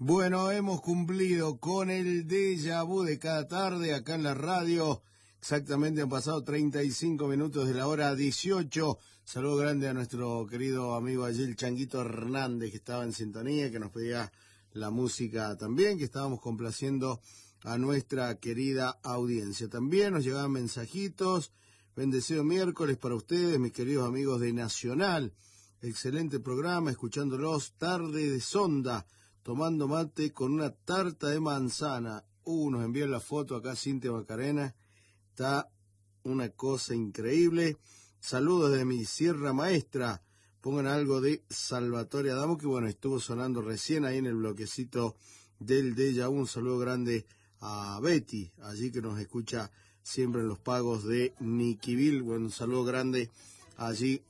Bueno, hemos cumplido con el déjà vu de cada tarde acá en la radio. Exactamente han pasado 35 minutos de la hora 18. Saludo grande a nuestro querido amigo allí, el Changuito Hernández, que estaba en sintonía, que nos pedía la música también, que estábamos complaciendo a nuestra querida audiencia. También nos llegaban mensajitos. Bendecido miércoles para ustedes, mis queridos amigos de Nacional. Excelente programa, escuchándolos tarde de sonda, tomando mate con una tarta de manzana. Nos envían la foto acá, Cintia Macarena. Está una cosa increíble. Saludos de mi Sierra Maestra. Pongan algo de Salvatore Adamo, que bueno, estuvo sonando recién ahí en el bloquecito del Déjà Vu. Un saludo grande a Betty, allí que nos escucha siempre en los pagos de Niquiville. Bueno, un saludo grande allí